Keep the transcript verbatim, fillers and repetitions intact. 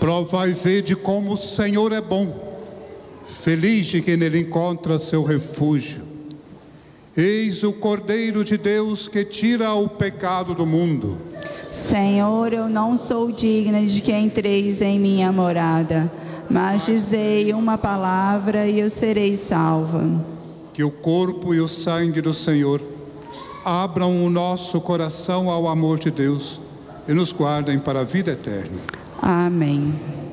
Provai e vede como o Senhor é bom. Feliz de quem nele encontra seu refúgio. Eis o Cordeiro de Deus que tira o pecado do mundo. Senhor, eu não sou digna de que entreis em minha morada, mas dizei uma palavra e eu serei salva. Que o corpo e o sangue do Senhor abram o nosso coração ao amor de Deus e nos guardem para a vida eterna. Amém.